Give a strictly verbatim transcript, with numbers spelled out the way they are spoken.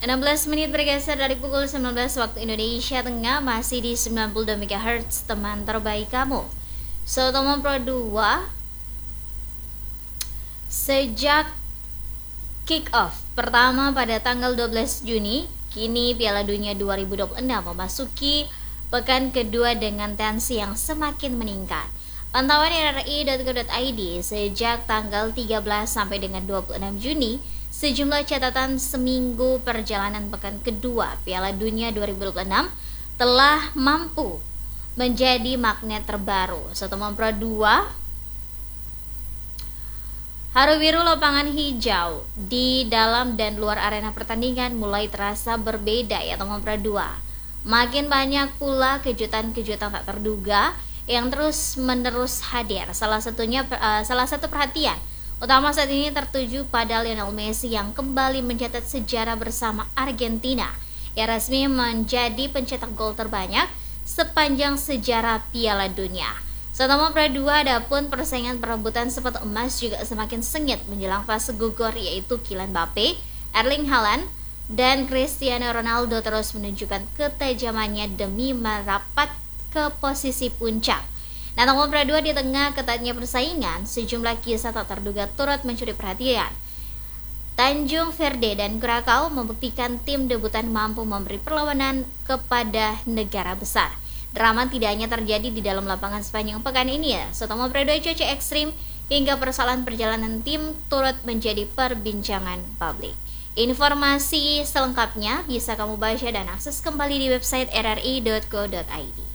enam belas menit bergeser dari pukul sembilan belas waktu Indonesia Tengah, masih di sembilan puluh dua megahertz, teman terbaik kamu. Sotomo Pro dua, sejak kick off pertama pada tanggal dua belas Juni, kini Piala Dunia dua ribu dua puluh enam memasuki pekan kedua dengan tensi yang semakin meningkat. Pantauan R R I dot co dot I D sejak tanggal tiga belas sampai dengan dua puluh enam Juni, sejumlah catatan seminggu perjalanan pekan kedua Piala Dunia dua ribu dua puluh enam telah mampu menjadi magnet terbaru. Sotomo Pro dua, haru biru lapangan hijau di dalam dan luar arena pertandingan mulai terasa berbeda ya teman Pro dua. Makin banyak pula kejutan-kejutan tak terduga yang terus menerus hadir. Salah satunya uh, salah satu perhatian utama saat ini tertuju pada Lionel Messi yang kembali mencatat sejarah bersama Argentina, yang resmi menjadi pencetak gol terbanyak sepanjang sejarah Piala Dunia. Sotomo Pro dua, adapun persaingan perebutan sepatu emas juga semakin sengit menjelang fase gugur, yaitu Kylian Mbappe, Erling Haaland, dan Cristiano Ronaldo terus menunjukkan ketajamannya demi merapat ke posisi puncak. Nah, Sotomo Pro dua, di tengah ketatnya persaingan, sejumlah kisah tak terduga turut mencuri perhatian. Tanjung Verde dan Krakow membuktikan tim debutan mampu memberi perlawanan kepada negara besar. Drama tidak hanya terjadi di dalam lapangan sepanjang pekan ini ya. Sotomo Pro dua, cuaca ekstrim hingga persoalan perjalanan tim turut menjadi perbincangan publik. Informasi selengkapnya bisa kamu baca dan akses kembali di website r r i dot co dot i d.